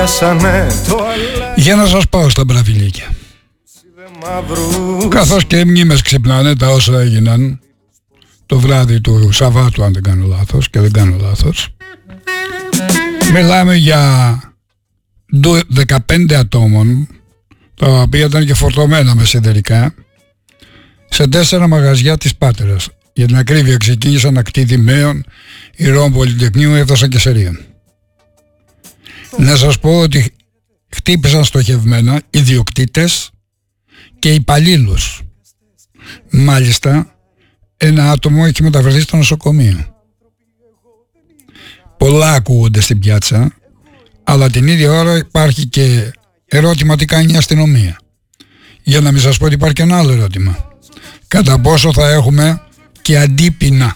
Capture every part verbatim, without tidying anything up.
Για να σας πάω στα μπραβιλίκια. Καθώς και οι μνήμες ξυπνάνε τα όσα έγιναν το βράδυ του Σαββάτου, αν δεν κάνω λάθος, και δεν κάνω λάθος, μιλάμε για δεκαπέντε ατόμων, τα οποία ήταν και φορτωμένα με σιδερικά, σε τέσσερα μαγαζιά της Πάτρας. Για την ακρίβεια ξεκίνησαν ακτή Δημαίων, Ηρώων Πολυτεχνείου, έφτασαν και Σερίων. Να σας πω ότι χτύπησαν στοχευμένα ιδιοκτήτες και υπαλλήλους. Μάλιστα, ένα άτομο έχει μεταφερθεί στο νοσοκομείο. Πολλά ακούγονται στην πιάτσα, αλλά την ίδια ώρα υπάρχει και ερώτημα τι κάνει η αστυνομία. Για να μην σας πω ότι υπάρχει και ένα άλλο ερώτημα. Κατά πόσο θα έχουμε και αντίπεινα.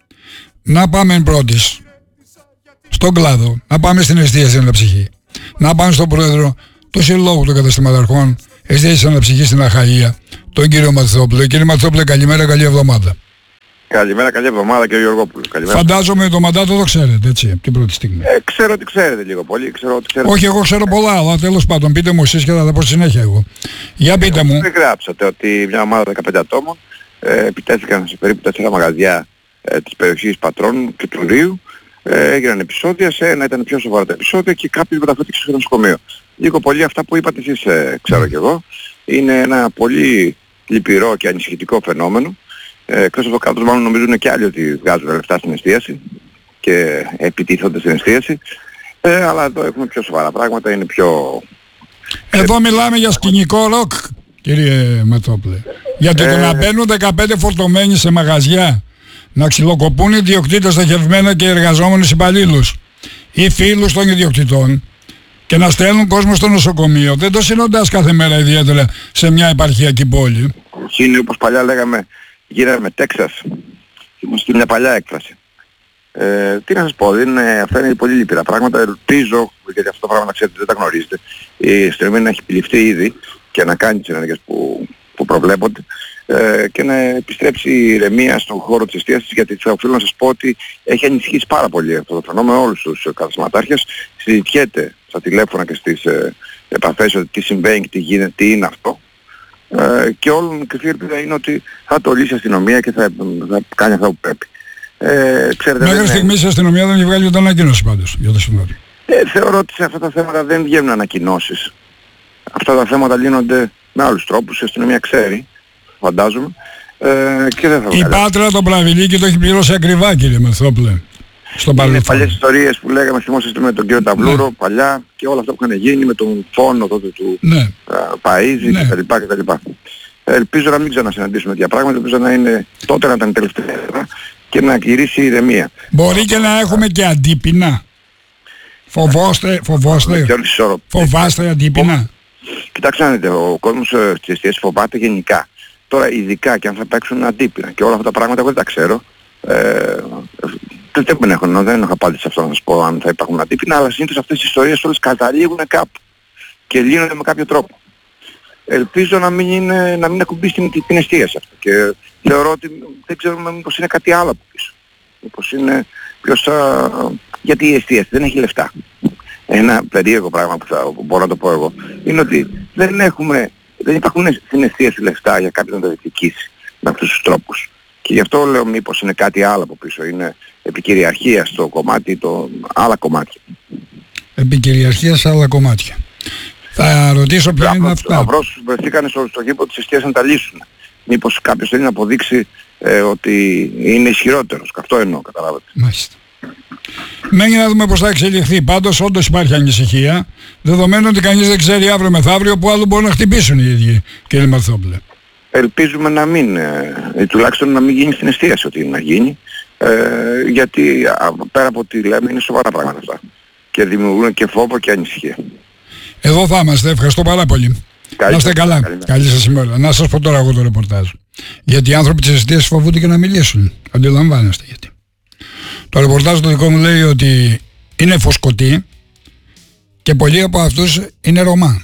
Να πάμε πρώτης στον κλάδο, να πάμε στην εστίαση αναψυχή, να πάμε στον πρόεδρο του Συλλόγου των Καταστηματαρχών Εστίαση Αναψυχή στην Αχαΐα, τον κύριο Μαθόπουλο. Κύριε Μαθόπουλο, καλημέρα, καλή εβδομάδα. Καλημέρα, καλή εβδομάδα κύριε Γιωργόπουλο. Καλημέρα. Φαντάζομαι το μαντάτο το ξέρετε, έτσι, από την πρώτη στιγμή. Ε, ξέρω ότι ξέρετε λίγο πολύ. Ξέρω ότι ξέρετε. Όχι, εγώ ξέρω πολλά, αλλά τέλος πάντων, πείτε μου εσείς και θα τα πω συνέχεια εγώ. Για πείτε ε, μου. Δεν γράψατε ότι μια ομάδα δεκαπέντε ατόμων ε, επιτέθηκαν σε περίπου τέσσερα μαγαζιά ε, της περιοχής Πατρών και του Ρίου. Ε, έγιναν επεισόδια, σε ένα ήταν πιο σοβαρά τα επεισόδια και κάποιος μεταφέρθηκε στο νοσοκομείο. Λίγο πολύ αυτά που είπατε εσείς, ε, ξέρω κι εγώ. Είναι ένα πολύ λυπηρό και ανησυχητικό φαινόμενο. Ε, εκτός από το κάτω μάλλον νομίζουν και άλλοι ότι βγάζουν λεφτά στην εστίαση και επιτίθονται στην εστίαση. Ε, αλλά εδώ έχουμε πιο σοβαρά πράγματα, είναι πιο... Εδώ μιλάμε για σκηνικό ροκ, κύριε Μαθόπουλε. Γιατί ε... το να μπαίνουν δεκαπέντε φορτωμένοι σε μαγαζιά, να ξυλοκοπούν ιδιοκτήτες στοχευμένα και εργαζόμενους υπαλλήλους ή φίλους των ιδιοκτητών και να στέλνουν κόσμο στο νοσοκομείο, δεν το συναντάς κάθε μέρα ιδιαίτερα σε μια επαρχιακή πόλη. Είναι όπως παλιά λέγαμε, γύραμε Τέξας. Είμαστε μια παλιά έκφραση. Ε, τι να σας πω, είναι, αυτά είναι πολύ λυπηρά πράγματα. Ελπίζω, γιατί αυτό το πράγμα να ξέρετε δεν τα γνωρίζετε, η αστυνομία να έχει επιληφθεί ήδη και να κάνει τις ενέργειες που, που προβλέπονται ε, και να επιστρέψει η ηρεμία στον χώρο της εστίασης, γιατί θα οφείλω να σας πω ότι έχει ανησυχήσει πάρα πολύ αυτό το φαινόμενο όλους τους καταστηματάρχες. Συζητιέται στα τηλέφωνα και στις ε, επαφές ότι τι συμβαίνει και τι γίνεται, τι είναι αυτό. Ε, και όλων η κρυφή ελπίδα είναι ότι θα το λύσει η αστυνομία και θα, θα κάνει αυτό που πρέπει. Ε, ξέρετε, μέχρι στιγμής η αστυνομία δεν έχει βγάλει ούτε ανακοίνωση πάντως για το συμβόλαιο. Ε, θεωρώ ότι σε αυτά τα θέματα δεν βγαίνουν ανακοινώσεις. Αυτά τα θέματα λύνονται με άλλους τρόπους, η αστυνομία ξέρει, φαντάζομαι. Ε, και δεν θα η Πάτρα το Μπραβιλίκι το έχει πληρώσει ακριβά, κύριε Μαθόπουλε. Στο είναι παλιές ιστορίες που λέγαμε, θυμόσαστε με τον κύριο Ταβλούρο, ναι, παλιά, και όλα αυτά που είχαν γίνει με τον φόνο τότε του ναι. Παΐζη, ναι, κτλ. κτλ. Ελπίζω να μην ξανασυναντήσουμε τέτοια πράγματα, ελπίζω να είναι τότε να ήταν τελευταία και να γυρίσει η ηρεμία. Μπορεί και να έχουμε και αντίπεινα. Φοβόστε, φοβόστε, φοβάστε αντίπεινα. Κοιτάξτε να δείτε, ο κόσμος στις εστίασεις φοβάται γενικά. Τώρα ειδικά και αν θα παίξουν αντίπεινα και όλα αυτά τα πράγματα εγώ δεν τα ξέρω. Ε, δεν έχω, δεν έχω απάντηση σε αυτό να σας πω αν θα υπάρχουν αντίπεινα, αλλά συνήθως αυτές τις ιστορίες όλες καταλήγουν κάπου και λύνονται με κάποιο τρόπο. Ελπίζω να μην, είναι, να μην ακουμπήσει την, την εστίαση αυτό και θεωρώ ότι δεν ξέρουμε μήπως είναι κάτι άλλο από πίσω. Μήπως είναι ποιος θα... γιατί η εστίαση δεν έχει λεφτά. Ένα περίεργο πράγμα που, θα, που μπορώ να το πω εγώ είναι ότι δεν έχουμε, δεν υπάρχουν στην εστίαση λεφτά για κάποιον να το διεκδικήσει με αυτούς τους τρόπους. Και γι' αυτό λέω μήπως είναι κάτι άλλο από πίσω, είναι επικυριαρχία στο κομμάτι, το άλλα κομμάτια. Επικυριαρχία σε άλλα κομμάτια. Θα ρωτήσω ποια είναι αυτά. Αυρός τους βρεθήκαν στο, στο γήπεδο της εστίας να τα λύσουν. Μήπως κάποιος θέλει να αποδείξει ε, ότι είναι ισχυρότερος. Αυτό εννοώ, καταλάβατε. Μάλιστα. Μένει να δούμε πώς θα εξελιχθεί. Πάντως όντως υπάρχει ανησυχία, δεδομένου ότι κανείς δεν ξέρει αύριο μεθαύριο που άλλο μπορούν να χτυπήσουν οι ίδιοι, κύριε Μαθόπουλε. Ελπίζουμε να μην, ε, τουλάχιστον να μην γίνει στην εστίαση ότι είναι να γίνει, ε, γιατί α, πέρα από ό,τι λέμε είναι σοβαρά πράγματα αυτά και δημιουργούν και φόβο και ανησυχία. Εδώ θα είμαστε, ευχαριστώ πάρα πολύ. Καλή να είστε καλά, καλή, καλή σας ημέρα. Να σας πω τώρα εγώ το ρεπορτάζ, γιατί οι άνθρωποι της εστίασης φοβούνται και να μιλήσουν, αντιλαμβάνεστε γιατί. Το ρεπορτάζ το δικό μου λέει ότι είναι φωσκωτοί και πολλοί από αυτούς είναι Ρωμά.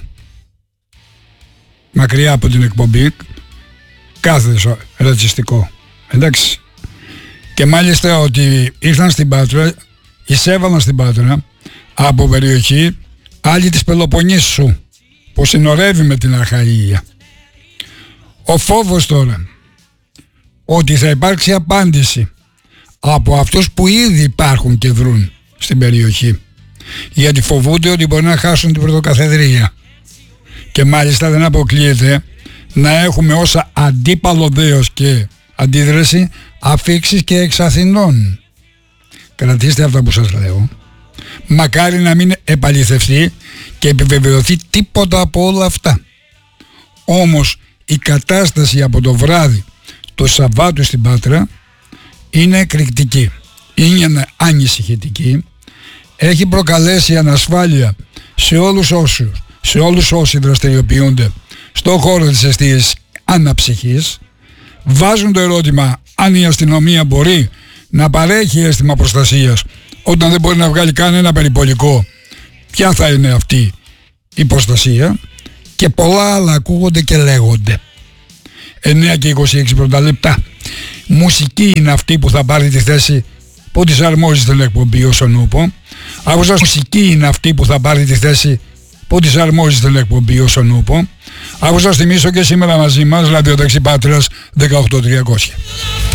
Μακριά από την εκπομπή, κάθε ρατσιστικό, εντάξει. Και μάλιστα ότι ήρθαν στην Πάτρα, εισέβαλαν στην Πάτρα από περιοχή άλλη της Πελοποννήσου που συνορεύει με την Αχαΐα. Ο φόβος τώρα ότι θα υπάρξει απάντηση από αυτούς που ήδη υπάρχουν και δρούν στην περιοχή, γιατί φοβούνται ότι μπορεί να χάσουν την πρωτοκαθεδρία, και μάλιστα δεν αποκλείεται να έχουμε όσα αντίπαλο δέος και αντίδραση αφήξεις και εξ Αθηνών. Κρατήστε αυτά που σας λέω. Μακάρι να μην επαληθευτεί και επιβεβαιωθεί τίποτα από όλα αυτά. Όμως η κατάσταση από το βράδυ του Σαββάτου στην Πάτρα είναι εκρηκτική, είναι ανησυχητική, έχει προκαλέσει ανασφάλεια σε όλους όσους, σε όλους όσοι δραστηριοποιούνται στον χώρο της εστίασης αναψυχής. Βάζουν το ερώτημα αν η αστυνομία μπορεί να παρέχει αίσθημα προστασίας όταν δεν μπορεί να βγάλει κανένα περιπολικό. Ποια θα είναι αυτή η προστασία? Και πολλά άλλα ακούγονται και λέγονται. εννέα και είκοσι έξι πρώτα λεπτά. Μουσική είναι αυτή που θα πάρει τη θέση που της αρμόζει στην εκπομπή όσον ούπο. Από σας μουσική είναι αυτή που θα πάρει τη θέση που της αρμόζει στην εκπομπή όσον ούπο. Από σας θυμίσω και σήμερα μαζί μας Ραδιοταξί Πάτρας δεκαοκτώ τριακόσια.